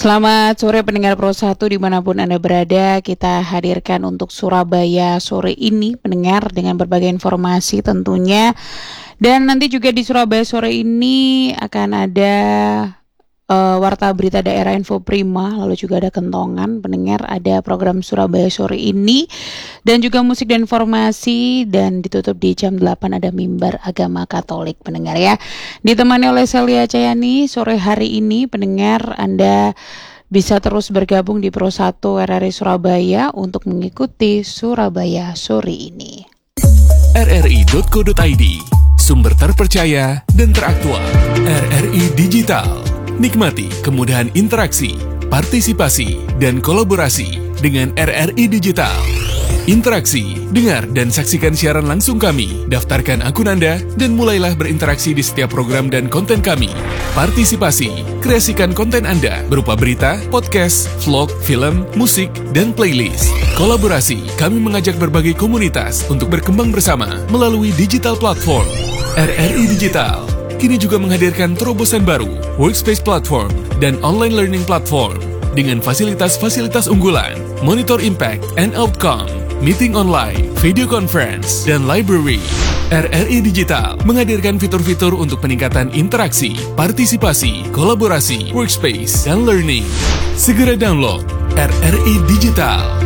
Selamat sore pendengar Pro 1 dimanapun Anda berada. Kita hadirkan untuk Surabaya sore ini pendengar dengan berbagai informasi tentunya. Dan nanti juga di Surabaya sore ini akan ada Warta Berita Daerah Info Prima, lalu juga ada Kentongan pendengar, ada program Surabaya sore ini dan juga musik dan informasi, dan ditutup di jam 8 ada Mimbar Agama Katolik pendengar ya. Ditemani oleh Celia Cayani sore hari ini pendengar, Anda bisa terus bergabung di Pro 1 RRI Surabaya untuk mengikuti Surabaya sore ini. rri.co.id, sumber terpercaya dan teraktual. RRI Digital. Nikmati kemudahan interaksi, partisipasi, dan kolaborasi dengan RRI Digital. Interaksi, dengar dan saksikan siaran langsung kami, daftarkan akun Anda, dan mulailah berinteraksi di setiap program dan konten kami. Partisipasi, kreasikan konten Anda berupa berita, podcast, vlog, film, musik, dan playlist. Kolaborasi, kami mengajak berbagai komunitas untuk berkembang bersama melalui digital platform. RRI Digital kini juga menghadirkan terobosan baru, workspace platform, dan online learning platform dengan fasilitas-fasilitas unggulan, monitor impact and outcome, meeting online, video conference, dan library. RRI Digital menghadirkan fitur-fitur untuk peningkatan interaksi, partisipasi, kolaborasi, workspace, dan learning. Segera download RRI Digital.